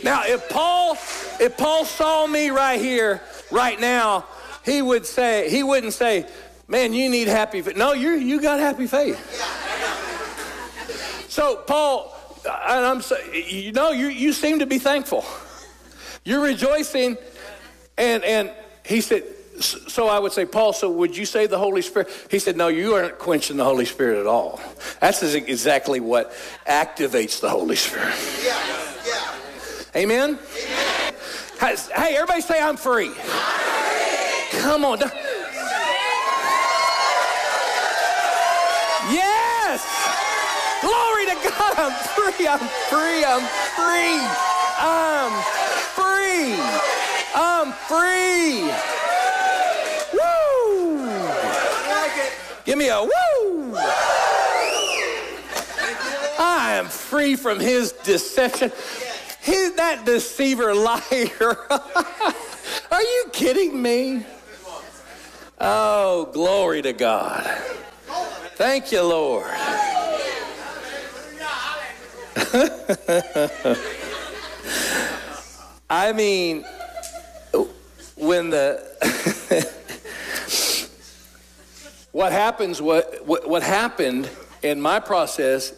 Now, if Paul saw me right here, right now, he wouldn't say, man, you need happy faith. No, you got happy faith. So Paul, and you seem to be thankful. You're rejoicing, and he said, so I would say, Paul, so would you say the Holy Spirit? He said, no, you aren't quenching the Holy Spirit at all. That's exactly what activates the Holy Spirit. Amen? Hey, everybody say, I'm free. Come on. Yes! Glory to God, I'm free, I'm free, I'm free. I'm free. I'm free. Woo! Give me a woo! I am free from his deception. He's that deceiver liar. Are you kidding me? Oh, glory to God. Thank you, Lord. I mean, when what happened in my process